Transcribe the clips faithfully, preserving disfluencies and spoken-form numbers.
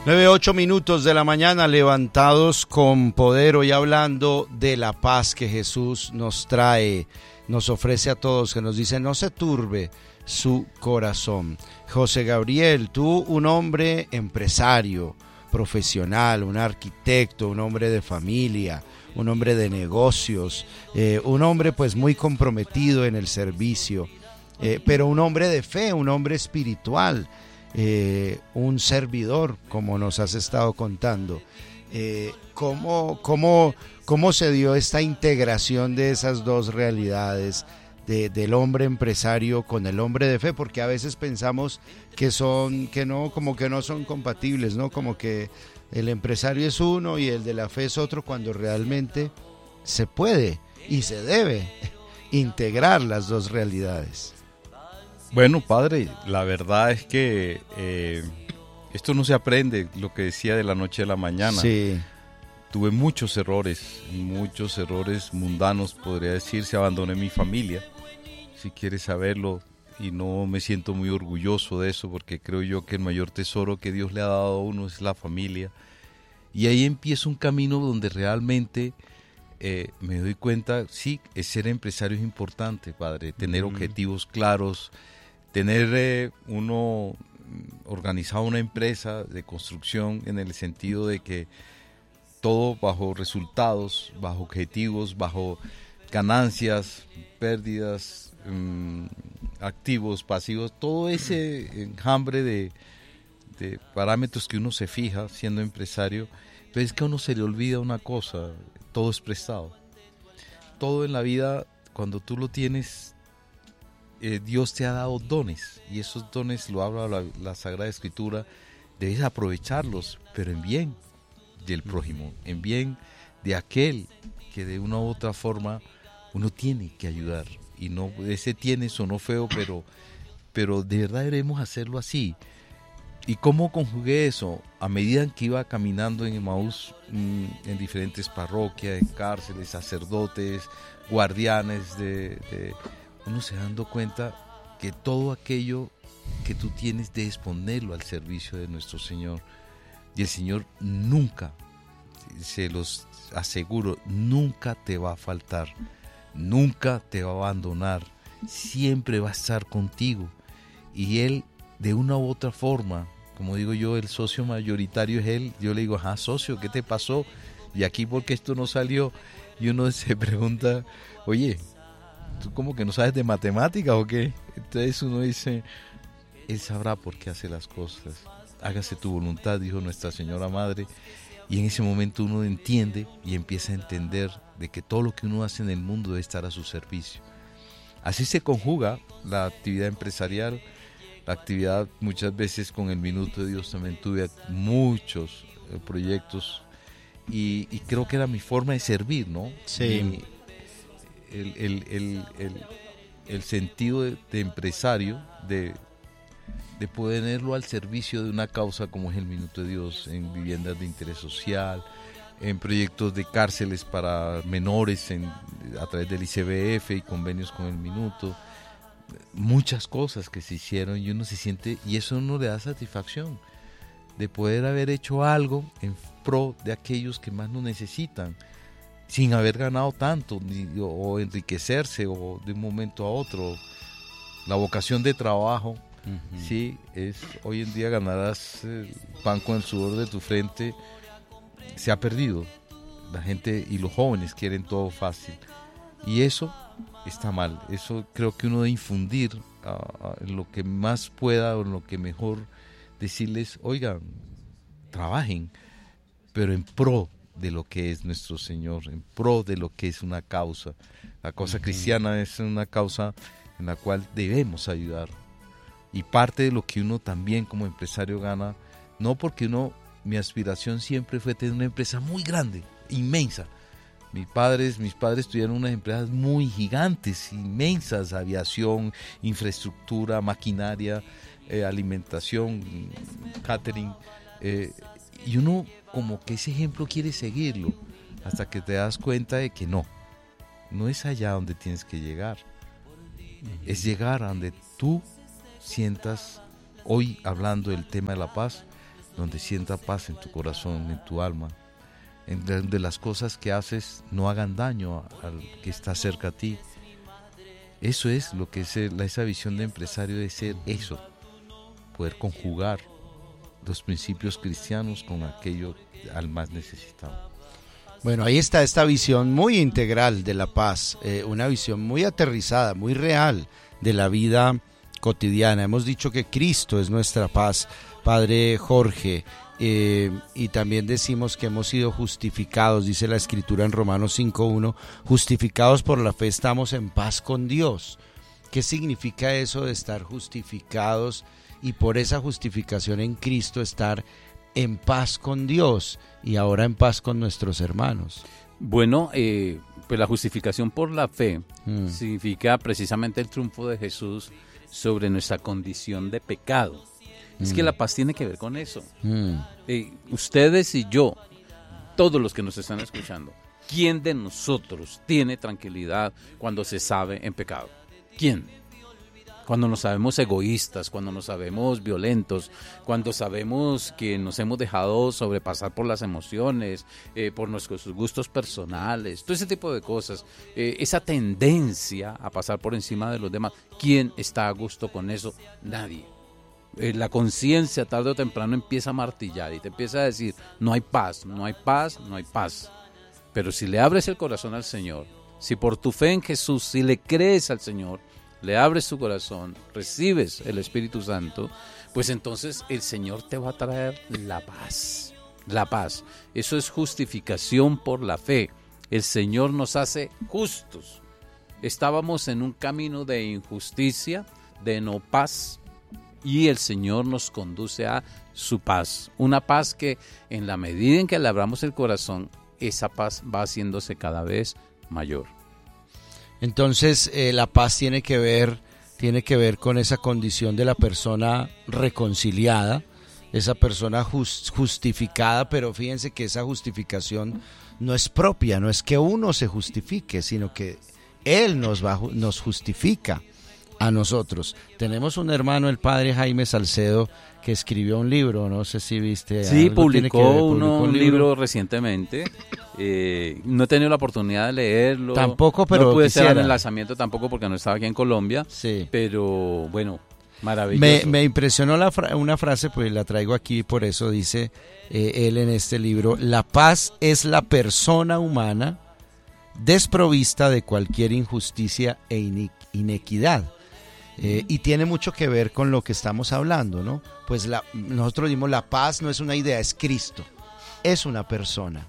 Nueve, ocho minutos de la mañana, levantados con poder, hoy hablando de la paz que Jesús nos trae, nos ofrece a todos, que nos dice: no se turbe su corazón. José Gabriel, tú, un hombre empresario, profesional, un arquitecto, un hombre de familia, un hombre de negocios, eh, un hombre pues muy comprometido en el servicio, eh, pero un hombre de fe, un hombre espiritual. Eh, un servidor, como nos has estado contando. Eh, ¿cómo, cómo, ¿Cómo se dio esta integración de esas dos realidades, de, del hombre empresario con el hombre de fe? Porque a veces pensamos que son, que no, como que no son compatibles, ¿no? Como que el empresario es uno y el de la fe es otro, cuando realmente se puede y se debe integrar las dos realidades. Bueno, padre, la verdad es que eh, esto no se aprende, lo que decía, de la noche a la mañana. Sí. Tuve muchos errores, muchos errores mundanos, podría decirse. Abandoné mi familia, si quieres saberlo, y no me siento muy orgulloso de eso, porque creo yo que el mayor tesoro que Dios le ha dado a uno es la familia. Y ahí empieza un camino donde realmente eh, me doy cuenta, sí, ser empresario es importante, padre, tener mm. objetivos claros, tener eh, uno organizado una empresa de construcción, en el sentido de que todo bajo resultados, bajo objetivos, bajo ganancias, pérdidas, um, activos, pasivos, todo ese enjambre de, de parámetros que uno se fija siendo empresario. Pero es que a uno se le olvida una cosa: todo es prestado. Todo en la vida, cuando tú lo tienes, Eh, Dios te ha dado dones, y esos dones, lo habla la, la Sagrada Escritura, debes aprovecharlos, pero en bien del prójimo, en bien de aquel que de una u otra forma uno tiene que ayudar. Y no, ese tiene sonó feo, pero, pero de verdad debemos hacerlo así. ¿Y cómo conjugué eso? A medida que iba caminando en Emaús, mmm, en diferentes parroquias, en cárceles, sacerdotes, guardianes de... de uno se dando cuenta que todo aquello que tú tienes debes ponerlo al servicio de nuestro Señor. Y el Señor nunca, se los aseguro, nunca te va a faltar, nunca te va a abandonar, siempre va a estar contigo. Y Él, de una u otra forma, como digo yo, el socio mayoritario es Él. Yo le digo: ajá, socio, ¿qué te pasó? Y aquí, ¿por qué esto no salió? Y uno se pregunta: oye, ¿tú como que no sabes de matemáticas o qué? Entonces uno dice: Él sabrá por qué hace las cosas. Hágase tu voluntad, dijo Nuestra Señora Madre. Y en ese momento uno entiende y empieza a entender de que todo lo que uno hace en el mundo debe estar a su servicio. Así se conjuga la actividad empresarial, la actividad muchas veces con el Minuto de Dios. También tuve muchos eh, proyectos y, y creo que era mi forma de servir, ¿no? Sí. Mi, El, el, el, el, el sentido de, de empresario, de, de ponerlo al servicio de una causa como es el Minuto de Dios, en viviendas de interés social, en proyectos de cárceles para menores en, a través del I C B F y convenios con el Minuto, muchas cosas que se hicieron, y uno se siente, y eso no le da satisfacción, de poder haber hecho algo en pro de aquellos que más lo necesitan, sin haber ganado tanto, ni, o, o enriquecerse, o de un momento a otro. La vocación de trabajo, uh-huh. sí, es, hoy en día ganarás eh, pan con el sudor de tu frente, se ha perdido. La gente y los jóvenes quieren todo fácil, y eso está mal. Eso creo que uno debe infundir uh, en lo que más pueda, o en lo que mejor, decirles: oigan, trabajen, pero en pro de lo que es nuestro Señor, en pro de lo que es una causa. La causa uh-huh. cristiana es una causa en la cual debemos ayudar, y parte de lo que uno también como empresario gana, no porque uno, mi aspiración siempre fue tener una empresa muy grande, inmensa. Mis padres, mis padres tuvieron unas empresas muy gigantes, inmensas: aviación, infraestructura, maquinaria, eh, alimentación, catering, eh, y uno como que ese ejemplo quiere seguirlo, hasta que te das cuenta de que no, no es allá donde tienes que llegar, es llegar a donde tú sientas, hoy hablando del tema de la paz, donde sienta paz en tu corazón, en tu alma, en donde las cosas que haces no hagan daño al que está cerca a ti. Eso es lo que es el, esa visión de empresario, de ser eso, poder conjugar los principios cristianos con aquello al más necesitado. Bueno, ahí está esta visión muy integral de la paz, eh, una visión muy aterrizada, muy real de la vida cotidiana. Hemos dicho que Cristo es nuestra paz, Padre Jorge, eh, y también decimos que hemos sido justificados, dice la Escritura en Romanos cinco uno, justificados por la fe estamos en paz con Dios. ¿Qué significa eso de estar justificados y por esa justificación en Cristo estar en paz con Dios y ahora en paz con nuestros hermanos? Bueno, eh, pues la justificación por la fe Mm. significa precisamente el triunfo de Jesús sobre nuestra condición de pecado. Es que la paz tiene que ver con eso. Mm. Eh, ustedes y yo, todos los que nos están escuchando, ¿quién de nosotros tiene tranquilidad cuando se sabe en pecado? ¿Quién? Cuando nos sabemos egoístas, cuando nos sabemos violentos, cuando sabemos que nos hemos dejado sobrepasar por las emociones, eh, por nuestros gustos personales, todo ese tipo de cosas, eh, esa tendencia a pasar por encima de los demás. ¿Quién está a gusto con eso? Nadie. Eh, la conciencia tarde o temprano empieza a martillar y te empieza a decir, no hay paz, no hay paz, no hay paz. Pero si le abres el corazón al Señor, si por tu fe en Jesús, si le crees al Señor, le abres tu corazón, recibes el Espíritu Santo, pues entonces el Señor te va a traer la paz, la paz. Eso es justificación por la fe. El Señor nos hace justos. Estábamos en un camino de injusticia, de no paz, y el Señor nos conduce a su paz. Una paz que en la medida en que le abramos el corazón, esa paz va haciéndose cada vez mayor. Entonces eh, la paz tiene que ver, tiene que ver con esa condición de la persona reconciliada, esa persona just, justificada, pero fíjense que esa justificación no es propia, no es que uno se justifique, sino que Él nos, va, nos justifica a nosotros. Tenemos un hermano, el padre Jaime Salcedo, que escribió un libro, no sé si viste. Sí, algo publicó, tiene que ver, uno, publicó un libro, libro recientemente. Eh, no he tenido la oportunidad de leerlo. Tampoco, pero no pude quisiera. hacer el enlazamiento tampoco porque no estaba aquí en Colombia. Sí. Pero bueno, maravilloso. Me, me impresionó la fra- una frase, pues la traigo aquí, por eso dice eh, él en este libro: la paz es la persona humana desprovista de cualquier injusticia e ine- inequidad. Eh, y tiene mucho que ver con lo que estamos hablando, ¿no? Pues la, nosotros dimos la paz no es una idea, es Cristo, es una persona,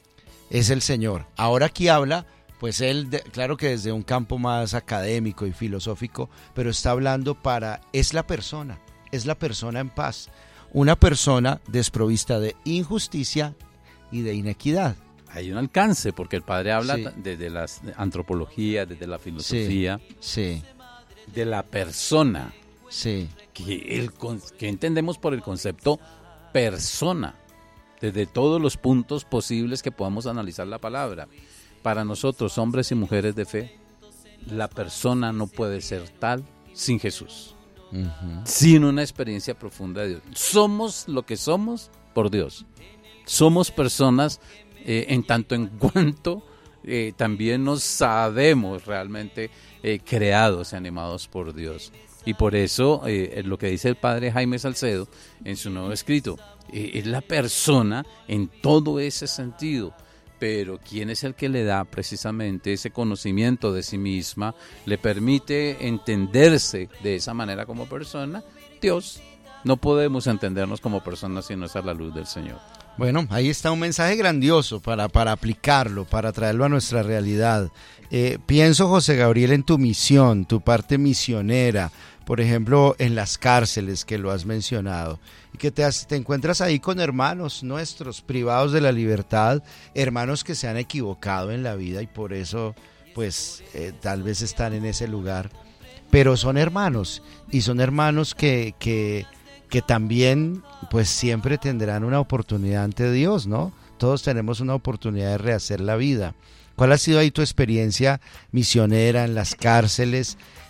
es el Señor. Ahora aquí habla, pues él, de, claro que desde un campo más académico y filosófico, pero está hablando para, es la persona, es la persona en paz, una persona desprovista de injusticia y de inequidad. Hay un alcance, porque el padre habla Sí. desde la antropología, desde la filosofía, Sí, sí, de la persona, sí. que, el, que entendemos por el concepto persona, desde todos los puntos posibles que podamos analizar la palabra. Para nosotros, hombres y mujeres de fe, la persona no puede ser tal sin Jesús, Uh-huh. sin una experiencia profunda de Dios. Somos lo que somos por Dios. Somos personas eh, en tanto en cuanto eh, también nos sabemos realmente eh, creados y animados por Dios. Y por eso eh, lo que dice el padre Jaime Salcedo en su nuevo escrito, eh, es la persona en todo ese sentido. Pero ¿quién es el que le da precisamente ese conocimiento de sí misma? ¿Le permite entenderse de esa manera como persona? Dios. No podemos entendernos como personas si no es a la luz del Señor. Bueno, ahí está un mensaje grandioso para, para aplicarlo, para traerlo a nuestra realidad. Eh, pienso, José Gabriel, en tu misión, tu parte misionera, por ejemplo, en las cárceles que lo has mencionado, y que te, has, te encuentras ahí con hermanos nuestros privados de la libertad, hermanos que se han equivocado en la vida y por eso, pues, eh, tal vez están en ese lugar, pero son hermanos, y son hermanos que... que que también pues siempre tendrán una oportunidad ante Dios, ¿no? Todos tenemos una oportunidad de rehacer la vida. ¿Cuál ha sido ahí tu experiencia misionera en las cárceles?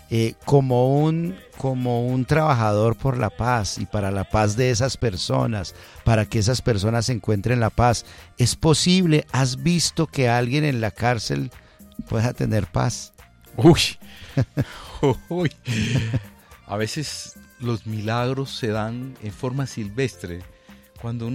eh, como un, como un trabajador por la paz y para la paz de esas personas, para que esas personas encuentren la paz. ¿Es posible? ¿Has visto que alguien en la cárcel pueda tener paz? Uy, uy. A veces los milagros se dan en forma silvestre, cuando uno